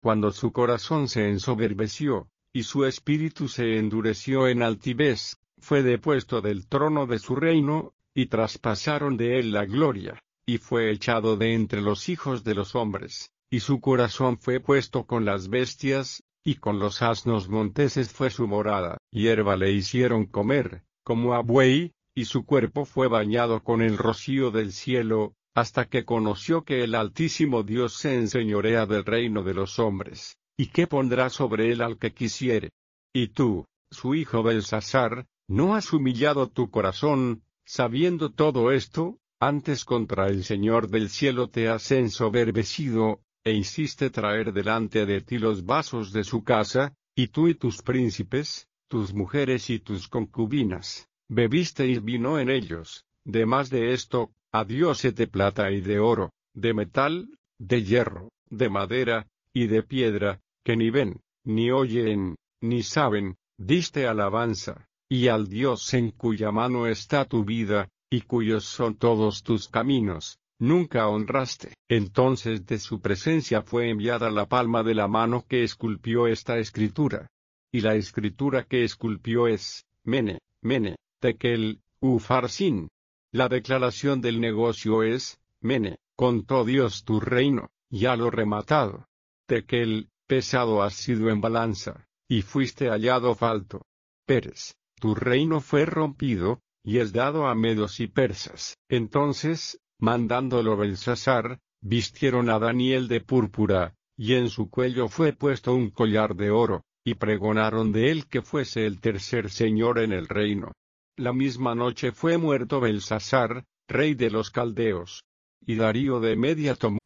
cuando su corazón se ensoberbeció, y su espíritu se endureció en altivez, fue depuesto del trono de su reino, y traspasaron de él la gloria, y fue echado de entre los hijos de los hombres, y su corazón fue puesto con las bestias, y con los asnos monteses fue su morada. Hierba le hicieron comer, como a buey, y su cuerpo fue bañado con el rocío del cielo, hasta que conoció que el Altísimo Dios se enseñorea del reino de los hombres, y que pondrá sobre él al que quisiere. Y tú, su hijo Belsasar, ¿no has humillado tu corazón, sabiendo todo esto? Antes contra el Señor del cielo te has ensoberbecido, e hiciste traer delante de ti los vasos de su casa, y tú y tus príncipes, tus mujeres y tus concubinas, bebisteis vino en ellos. Demás de esto, a dioses de plata y de oro, de metal, de hierro, de madera, y de piedra, que ni ven, ni oyen, ni saben, diste alabanza, y al Dios en cuya mano está tu vida, y cuyos son todos tus caminos, nunca honraste. Entonces de su presencia fue enviada la palma de la mano que esculpió esta escritura. Y la escritura que esculpió es, Mene, Mene, Tekel, Ufarsin. La declaración del negocio es, Mene, contó Dios tu reino, ya lo rematado. Tekel, pesado has sido en balanza, y fuiste hallado falto. Peres, tu reino fue rompido, y es dado a medos y persas. Entonces, mandándolo Belsasar, vistieron a Daniel de púrpura, y en su cuello fue puesto un collar de oro, y pregonaron de él que fuese el tercer señor en el reino. La misma noche fue muerto Belsasar, rey de los caldeos. Y Darío de Media tomó